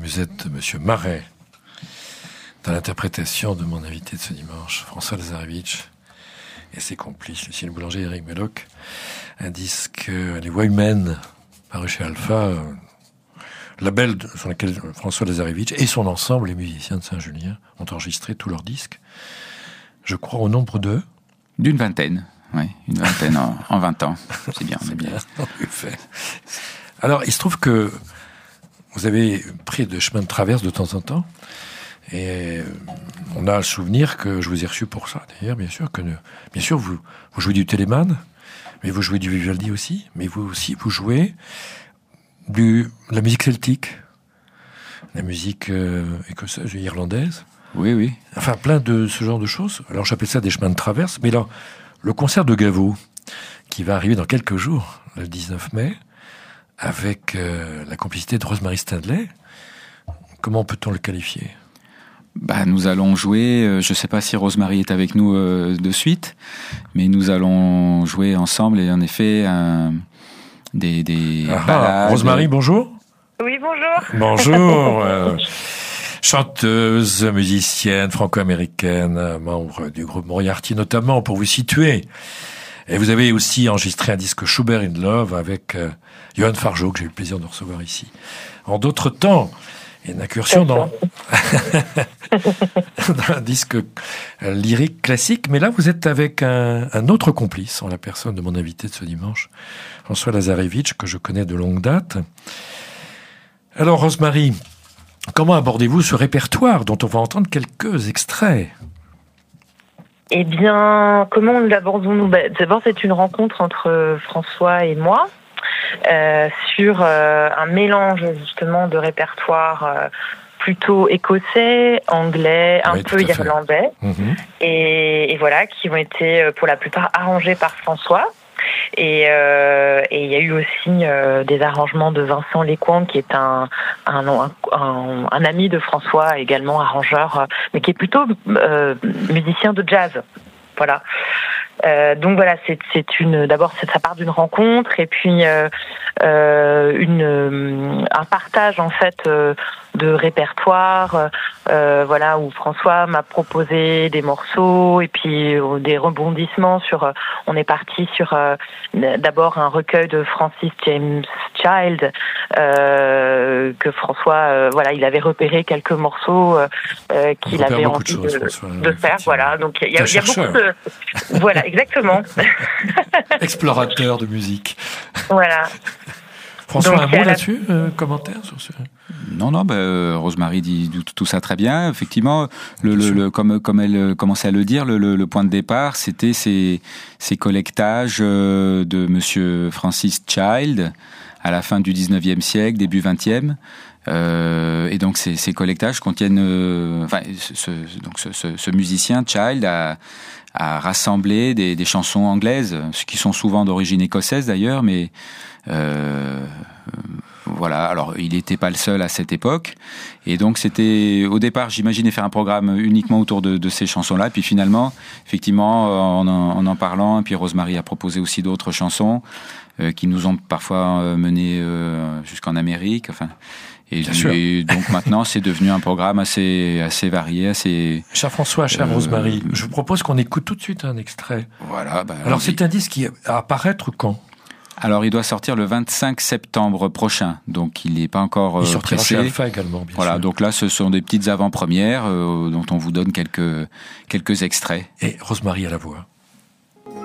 musette de Monsieur Marais, dans l'interprétation de mon invité de ce dimanche, François Lazarevitch, et ses complices, Lucien Boulanger et Eric Meloc. Un disque, Les Voix humaines, paru chez Alpha, label sur lequel François Lazarevitch et son ensemble, les musiciens de Saint-Julien, ont enregistré tous leurs disques. Je crois au nombre d'une vingtaine. Oui, une vingtaine en 20 ans. C'est bien, c'est bien. Alors, il se trouve que vous avez pris de chemin de traverse de temps en temps. Et on a le souvenir que je vous ai reçu pour ça. D'ailleurs, bien sûr, vous jouez du Telemann, mais vous jouez du Vivaldi aussi. Mais vous aussi, vous jouez de la musique celtique, la musique écossaise, irlandaise. Oui. Enfin, plein de ce genre de choses. Alors, j'appelle ça des chemins de traverse. Mais là, le concert de Gaveau, qui va arriver dans quelques jours, le 19 mai, avec la complicité de Rosemary Stanley, comment peut-on le qualifier ? Nous allons jouer, je ne sais pas si Rosemary est avec nous de suite, mais nous allons jouer ensemble et en effet des ballades. Rosemary, bonjour. Oui, bonjour. Bonjour. Chanteuse, musicienne franco-américaine, membre du groupe Moriarty notamment, pour vous situer. Et vous avez aussi enregistré un disque Schubert in Love avec Johan Fargeau, que j'ai eu le plaisir de recevoir ici. En d'autres temps, une incursion dans un disque lyrique classique. Mais là, vous êtes avec un autre complice, en la personne de mon invité de ce dimanche, François Lazarevitch, que je connais de longue date. Alors, Rosemary, comment abordez-vous ce répertoire dont on va entendre quelques extraits ? Eh bien, comment l'abordons-nous ? D'abord, c'est une rencontre entre François et moi sur un mélange justement de répertoires plutôt écossais, anglais, un peu irlandais, et voilà, qui ont été pour la plupart arrangés par François. Et il y a eu aussi des arrangements de Vincent Lecoing, qui est un ami de François, également arrangeur, mais qui est plutôt musicien de jazz. Voilà. Donc voilà, d'abord ça part d'une rencontre et puis un partage en fait de répertoire, voilà, où François m'a proposé des morceaux et puis des rebondissements sur. On est parti sur d'abord un recueil de Francis James Child que François, voilà, il avait repéré quelques morceaux qu'il avait envie de faire, voilà. Donc il y a beaucoup de, voilà, exactement. Explorateur de musique. Voilà. François, donc, un mot là-dessus, commentaire sur ce... Non, Rosemary dit tout ça très bien. Effectivement, comme elle commençait à le dire, le point de départ, c'était ces collectages de Monsieur Francis Child à la fin du 19e siècle, début 20e. Et donc ces collectages contiennent... ce musicien Child a rassemblé des chansons anglaises, qui sont souvent d'origine écossaise d'ailleurs, mais... voilà, alors il n'était pas le seul à cette époque, et donc c'était, au départ j'imaginais faire un programme uniquement autour de ces chansons-là, puis finalement, effectivement, en parlant, et puis Rosemary a proposé aussi d'autres chansons qui nous ont parfois menés jusqu'en Amérique, enfin... Et donc maintenant, c'est devenu un programme assez varié, assez... Cher François, cher Rosemary, je vous propose qu'on écoute tout de suite un extrait. Voilà. Alors c'est un disque qui va apparaître quand ? Alors, il doit sortir le 25 septembre prochain, donc il n'est pas encore il sortira pressé. Chez Alpha également, bien voilà, sûr. Donc là, ce sont des petites avant-premières dont on vous donne quelques extraits. Et Rosemary à la voix.